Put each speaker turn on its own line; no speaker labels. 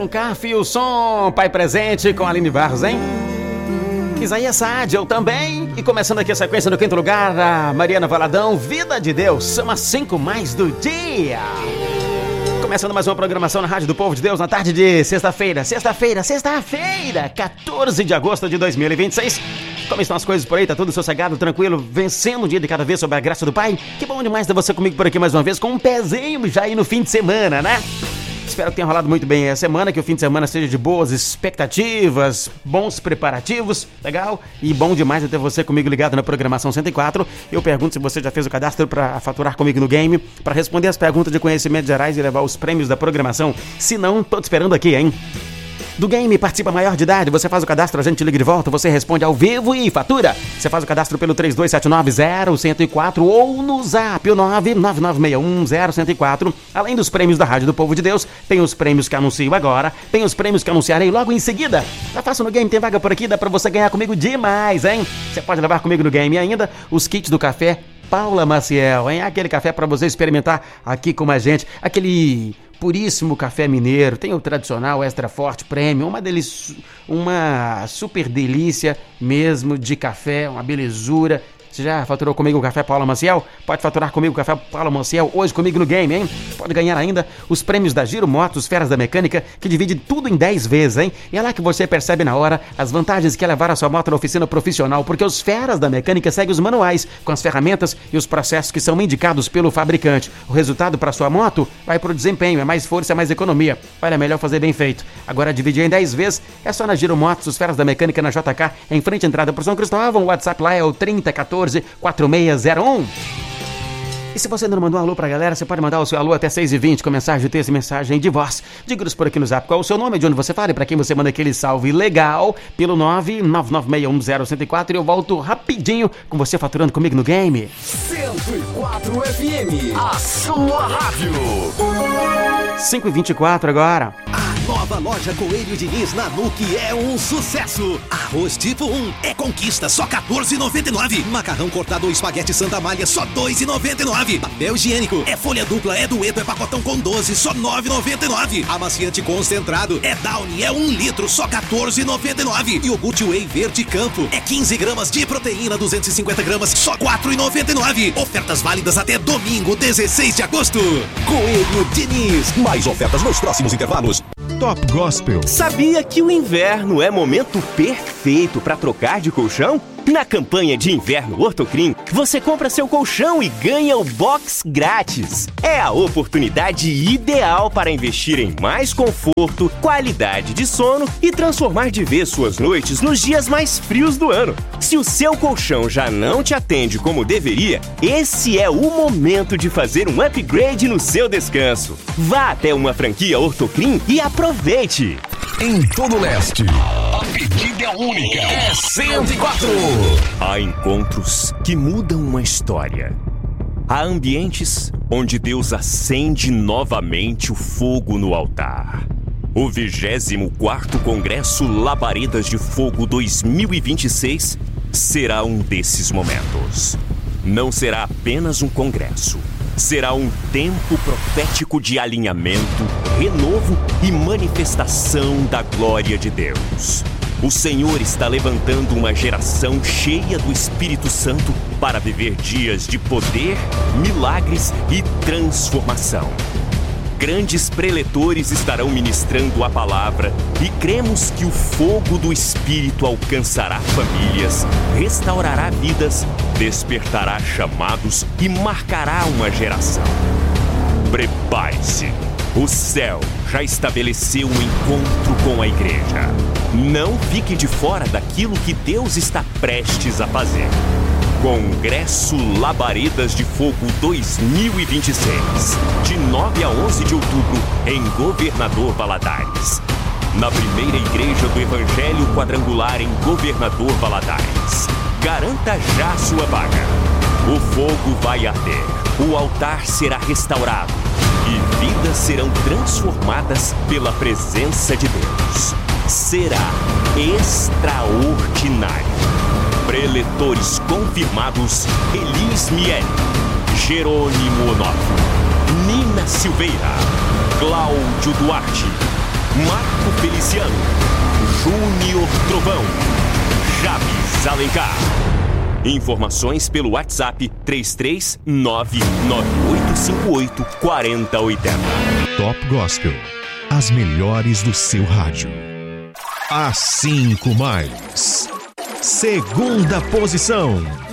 com CAF e o som, Pai Presente com Aline Barros, hein? Isaías Saad, eu também. E começando aqui a sequência no quinto lugar, a Mariana Valadão, Vida de Deus, são as 5 mais do dia. Começando mais uma programação na Rádio do Povo de Deus na tarde de sexta-feira, 14 de agosto de 2026. Como estão as coisas por aí? Tá tudo sossegado, tranquilo, vencendo um dia de cada vez sob a graça do Pai? Que bom demais ter você comigo por aqui mais uma vez, com um pezinho já aí no fim de semana, né? Espero que tenha rolado muito bem a semana, que o fim de semana seja de boas expectativas, bons preparativos, legal? E bom demais ter você comigo ligado na programação 104. Eu pergunto se você já fez o cadastro para faturar comigo no game, para responder as perguntas de conhecimentos gerais e levar os prêmios da programação. Se não, tô te esperando aqui, hein? Do game, participa maior de idade, você faz o cadastro, a gente liga de volta, você responde ao vivo e fatura. Você faz o cadastro pelo 3279-0104 ou no zap, o 99961-0104. Além dos prêmios da Rádio do Povo de Deus, tem os prêmios que anuncio agora, tem os prêmios que anunciarei logo em seguida. Tá fácil no game, tem vaga por aqui, dá pra você ganhar comigo demais, hein? Você pode levar comigo no game ainda os kits do café Paula Maciel, hein? Aquele café pra você experimentar aqui com a gente, aquele puríssimo café mineiro, tem o tradicional extra forte premium, uma super delícia mesmo de café, uma belezura. Você já faturou comigo o café Paula Maciel? Pode faturar comigo o café Paula Maciel hoje comigo no game, hein? Pode ganhar ainda os prêmios da Giro Motos, Feras da Mecânica, que divide tudo em 10 vezes, hein? E é lá que você percebe na hora as vantagens que é levar a sua moto na oficina profissional, porque os Feras da Mecânica seguem os manuais, com as ferramentas e os processos que são indicados pelo fabricante. O resultado para sua moto vai pro desempenho, é mais força, é mais economia. Olha, é melhor fazer bem feito. Agora dividir em 10 vezes é só na Giro Motos, os Feras da Mecânica na JK, em frente à entrada por São Cristóvão. O WhatsApp lá é o 3014-4601. E se você ainda não mandou um alô pra galera, você pode mandar o seu alô até 6h20 com mensagem de texto e mensagem de voz. Diga-nos por aqui no zap qual é o seu nome, de onde você fala e pra quem você manda aquele salve legal pelo 999610104 e eu volto rapidinho com você faturando comigo no game.
104 FM, a sua rádio.
5h24 agora.
A nova loja Coelho Diniz na Nuke é um sucesso. Arroz tipo 1 é conquista, só R$14,99. Macarrão cortado ou espaguete Santa Malha, só R$2,99. Papel higiênico é folha dupla, é dueto, é pacotão com 12, só R$9,99. Amaciante concentrado é Downy, é 1 litro, só R$14,99. Iogurte Whey Verde Campo é 15 gramas de proteína, 250 gramas, só R$4,99. Ofertas válidas até domingo, 16 de agosto. Coelho Diniz, mais ofertas nos próximos intervalos.
Top Gospel.
Sabia que o inverno é momento perfeito para trocar de colchão? Na campanha de inverno Ortocrim, você compra seu colchão e ganha o box grátis. É a oportunidade ideal para investir em mais conforto, qualidade de sono e transformar de vez suas noites nos dias mais frios do ano. Se o seu colchão já não te atende como deveria, esse é o momento de fazer um upgrade no seu descanso. Vá até uma franquia Ortocrim e aproveite!
Em todo o leste,
A pedida é única, é 104.
Há encontros que mudam uma história. Há ambientes onde Deus acende novamente o fogo no altar. O 24º Congresso Labaredas de Fogo 2026 será um desses momentos. Não será apenas um congresso. Será um tempo profético de alinhamento, renovo e manifestação da glória de Deus. O Senhor está levantando uma geração cheia do Espírito Santo para viver dias de poder, milagres e transformação. Grandes preletores estarão ministrando a palavra e cremos que o fogo do Espírito alcançará famílias, restaurará vidas, despertará chamados e marcará uma geração. Prepare-se! O céu já estabeleceu um encontro com a igreja. Não fique de fora daquilo que Deus está prestes a fazer. Congresso Labaredas de Fogo 2026, de 9 a 11 de outubro, em Governador Valadares. Na primeira igreja do Evangelho Quadrangular em Governador Valadares. Garanta já sua vaga. O fogo vai arder, o altar será restaurado e vidas serão transformadas pela presença de Deus. Será extraordinário. Preletores confirmados: Elis Miele, Jerônimo Onofre, Nina Silveira, Cláudio Duarte, Marco Feliciano, Júnior Trovão, Chaves Alencar. Informações pelo WhatsApp 33998584080.
Top Gospel. As melhores do seu rádio. A 5 mais. Segunda posição.